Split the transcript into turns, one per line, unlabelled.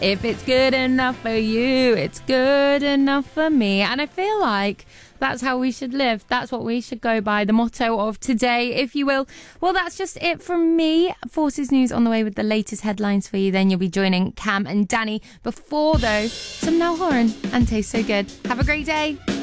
If it's good enough for you, it's good enough for me. And I feel like that's how we should live. That's what we should go by. The motto of today, if you will. Well, that's just it from me. Forces News on the way with the latest headlines for you. Then you'll be joining Cam and Danny. Before, though, some Niall Horan and Taste So Good. Have a great day.